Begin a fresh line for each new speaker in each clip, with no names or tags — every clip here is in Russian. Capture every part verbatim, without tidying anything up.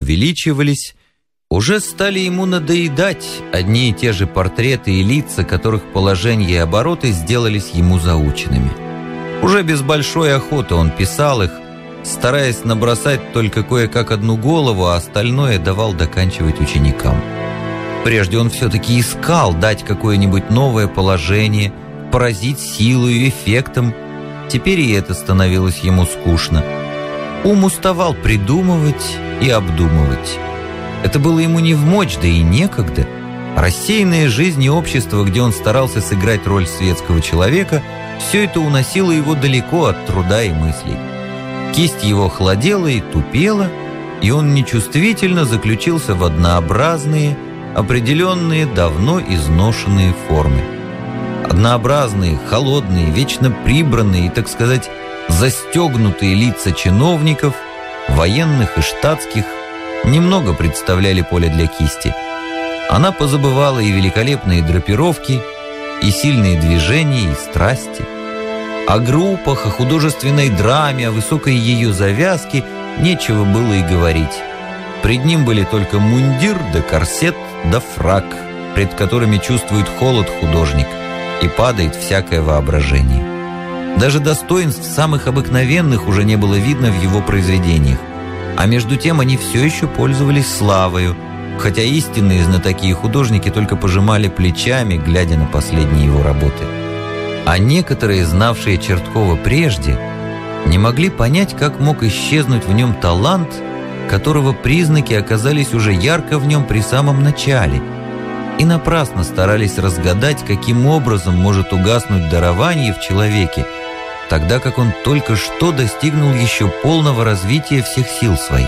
увеличивались, уже стали ему надоедать одни и те же портреты и лица, которых положение и обороты сделались ему заученными. Уже без большой охоты он писал их, стараясь набросать только кое-как одну голову, а остальное давал доканчивать ученикам. Прежде он все-таки искал дать какое-нибудь новое положение, поразить силой и эффектом. Теперь и это становилось ему скучно. Ум уставал придумывать и обдумывать. Это было ему не вмочь, да и некогда. Рассеянная жизнь и общество, где он старался сыграть роль светского человека, все это уносило его далеко от труда и мыслей. Кисть его холодела и тупела, и он нечувствительно заключился в однообразные, определенные, давно изношенные формы. Однообразные, холодные, вечно прибранные и, так сказать, застегнутые лица чиновников, военных и штатских, немного представляли поле для кисти. Она позабывала и великолепные драпировки, и сильные движения, и страсти. О группах, о художественной драме, о высокой ее завязке нечего было и говорить. Пред ним были только мундир да корсет да фрак, пред которыми чувствует холод художник, и падает всякое воображение. Даже достоинств самых обыкновенных уже не было видно в его произведениях, а между тем они все еще пользовались славою, хотя истинные знатоки и художники только пожимали плечами, глядя на последние его работы. А некоторые, знавшие Черткова прежде, не могли понять, как мог исчезнуть в нем талант, которого признаки оказались уже ярко в нем при самом начале, и напрасно старались разгадать, каким образом может угаснуть дарование в человеке, тогда как он только что достигнул еще полного развития всех сил своих.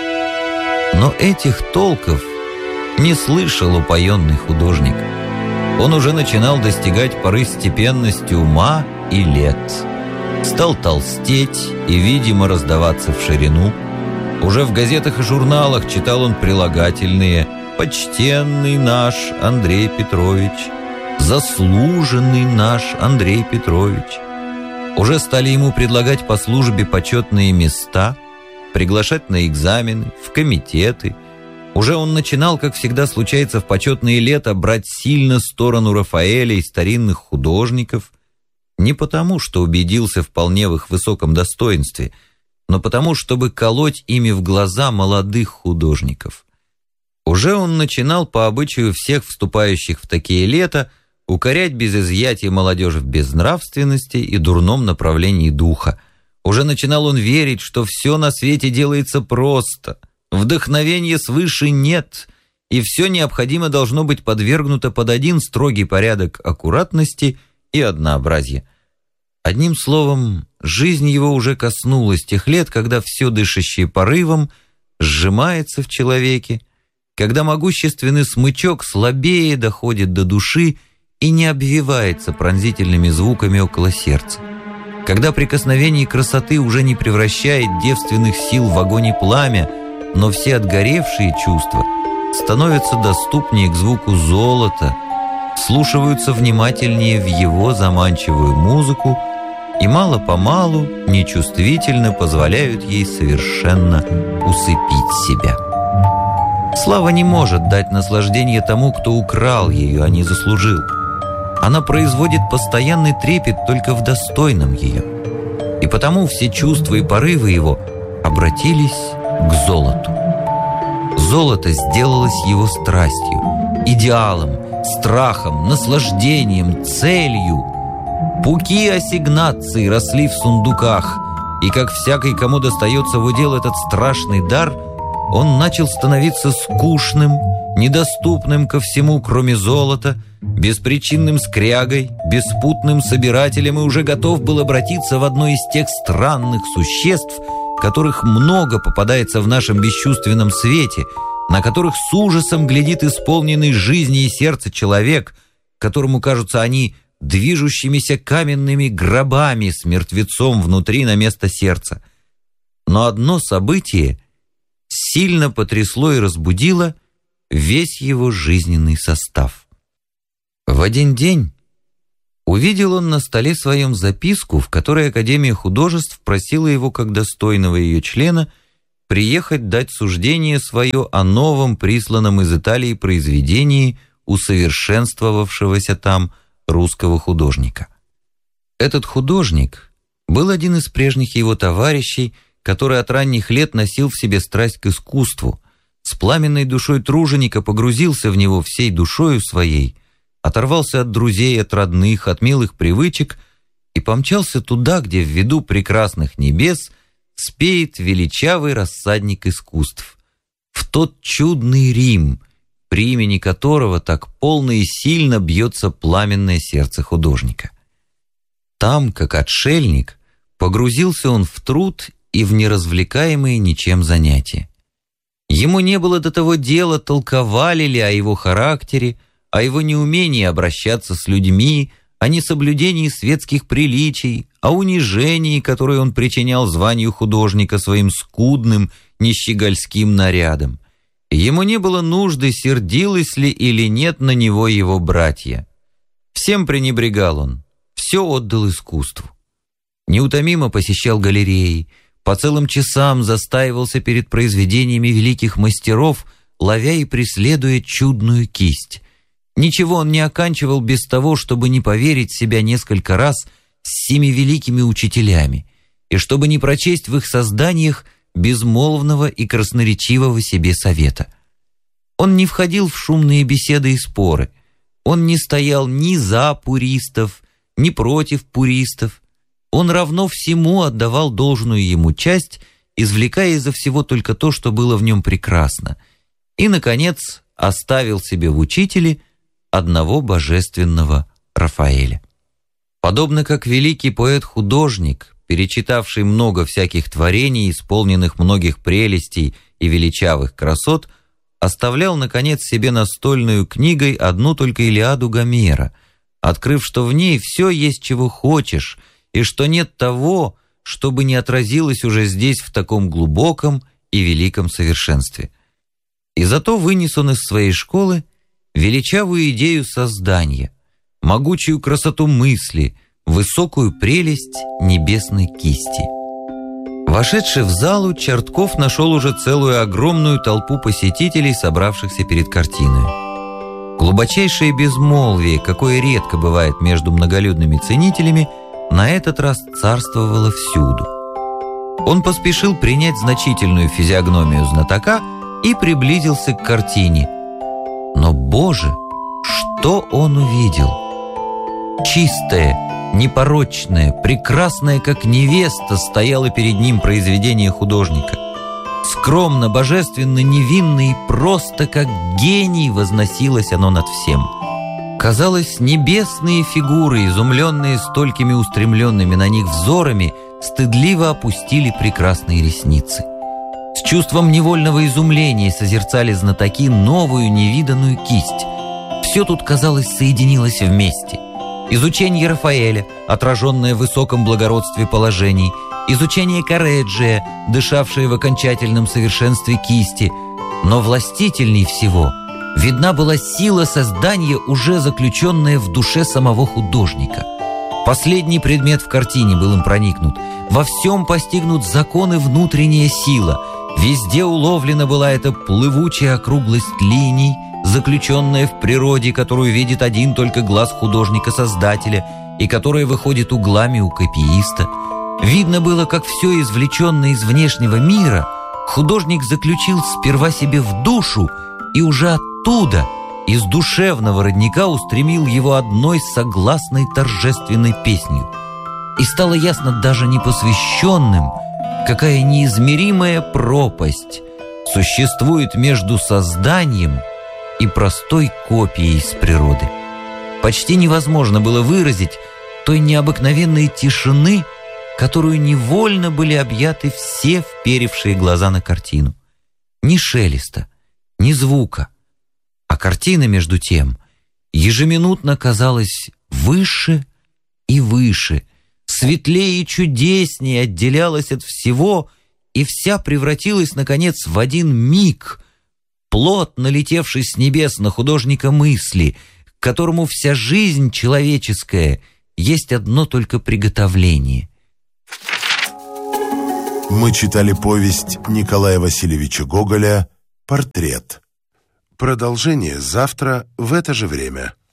Но этих толков не слышал упоенный художник. Он уже начинал достигать поры степенности ума и лет. Стал толстеть и, видимо, раздаваться в ширину. Уже в газетах и журналах читал он прилагательные «Почтенный наш Андрей Петрович», «Заслуженный наш Андрей Петрович». Уже стали ему предлагать по службе почетные места, приглашать на экзамены, в комитеты. Уже он начинал, как всегда случается в почетные лета, брать сильно сторону Рафаэля и старинных художников, не потому, что убедился вполне в их высоком достоинстве, но потому, чтобы колоть ими в глаза молодых художников. Уже он начинал, по обычаю всех вступающих в такие лета, укорять без изъятия молодежь в безнравственности и дурном направлении духа. Уже начинал он верить, что все на свете делается просто, вдохновения свыше нет, и все необходимо должно быть подвергнуто под один строгий порядок аккуратности и однообразия. Одним словом, жизнь его уже коснулась тех лет, когда все дышащее порывом сжимается в человеке, когда могущественный смычок слабее доходит до души и не обвивается пронзительными звуками около сердца, когда прикосновение красоты уже не превращает девственных сил в огонь и пламя, но все отгоревшие чувства становятся доступнее к звуку золота, вслушиваются внимательнее в его заманчивую музыку и мало-помалу нечувствительно позволяют ей совершенно усыпить себя. Слава не может дать наслаждение тому, кто украл ее, а не заслужил. Она производит постоянный трепет только в достойном ее. И потому все чувства и порывы его обратились к золоту. Золото сделалось его страстью, идеалом, страхом, наслаждением, целью. Пуки ассигнаций росли в сундуках, и как всякий, кому достается в удел этот страшный дар, он начал становиться скучным, недоступным ко всему, кроме золота, беспричинным скрягой, беспутным собирателем, и уже готов был обратиться в одно из тех странных существ, которых много попадается в нашем бесчувственном свете, на которых с ужасом глядит исполненный жизни и сердца человек, которому кажутся они движущимися каменными гробами с мертвецом внутри на место сердца. Но одно событие сильно потрясло и разбудило весь его жизненный состав. В один день увидел он на столе своем записку, в которой Академия художеств просила его, как достойного ее члена, приехать дать суждение свое о новом присланном из Италии произведении усовершенствовавшегося там русского художника. Этот художник был один из прежних его товарищей, который от ранних лет носил в себе страсть к искусству, с пламенной душой труженика погрузился в него всей душою своей, оторвался от друзей, от родных, от милых привычек и помчался туда, где в виду прекрасных небес спеет величавый рассадник искусств, в тот чудный Рим, при имени которого так полно и сильно бьется пламенное сердце художника. Там, как отшельник, погрузился он в труд и в неразвлекаемые ничем занятия. Ему не было до того дела, толковали ли о его характере, о его неумении обращаться с людьми, о несоблюдении светских приличий, о унижении, которое он причинял званию художника своим скудным, нищегольским нарядом. Ему не было нужды, сердилось ли или нет на него его братья. Всем пренебрегал он, все отдал искусству. Неутомимо посещал галереи, по целым часам застаивался перед произведениями великих мастеров, ловя и преследуя чудную кисть. Ничего он не оканчивал без того, чтобы не поверить в себя несколько раз с семи великими учителями, и чтобы не прочесть в их созданиях безмолвного и красноречивого себе совета. Он не входил в шумные беседы и споры, он не стоял ни за пуристов, ни против пуристов, он равно всему отдавал должную ему часть, извлекая изо всего только то, что было в нем прекрасно, и, наконец, оставил себе в учителе одного божественного Рафаэля. Подобно как великий поэт-художник, перечитавший много всяких творений, исполненных многих прелестей и величавых красот, оставлял, наконец, себе настольную книгой одну только Илиаду Гомера, открыв, что в ней все есть, чего хочешь, и что нет того, чтобы не отразилось уже здесь в таком глубоком и великом совершенстве. И зато вынес он из своей школы величавую идею создания, могучую красоту мысли, высокую прелесть небесной кисти. Вошедший в залу, Чертков нашел уже целую огромную толпу посетителей, собравшихся перед картиной. Глубочайшее безмолвие, какое редко бывает между многолюдными ценителями, на этот раз царствовало всюду. Он поспешил принять значительную физиогномию знатока и приблизился к картине. Но, Боже, что он увидел! Чистое, непорочное, прекрасное, как невеста, стояло перед ним произведение художника. Скромно, божественно, невинно и просто, как гений, возносилось оно над всем. Казалось, небесные фигуры, изумленные столькими устремленными на них взорами, стыдливо опустили прекрасные ресницы. С чувством невольного изумления созерцали знатоки новую невиданную кисть. Все тут, казалось, соединилось вместе. Изучение Рафаэля, отраженное в высоком благородстве положений, изучение Корреджия, дышавшее в окончательном совершенстве кисти, но властительней всего видна была сила создания, уже заключенная в душе самого художника. Последний предмет в картине был им проникнут. Во всем постигнут законы внутренняя сила. Везде уловлена была эта плывучая округлость линий, заключенная в природе, которую видит один только глаз художника-создателя и которая выходит углами у копииста. Видно было, как все извлеченное из внешнего мира художник заключил сперва себе в душу и уже оттуда, из душевного родника, устремил его одной согласной торжественной песнью. И стало ясно даже непосвященным, какая неизмеримая пропасть существует между созданием и простой копией из природы. Почти невозможно было выразить той необыкновенной тишины, которую невольно были объяты все вперевшие глаза на картину. Ни шелеста, ни звука. А картина, между тем, ежеминутно казалась выше и выше, светлее и чудеснее отделялась от всего и вся превратилась, наконец, в один миг, плод, налетевший с небес на художника мысли, к которому вся жизнь человеческая есть одно только приготовление.
Мы читали повесть Николая Васильевича Гоголя «Портрет». Продолжение завтра в это же время.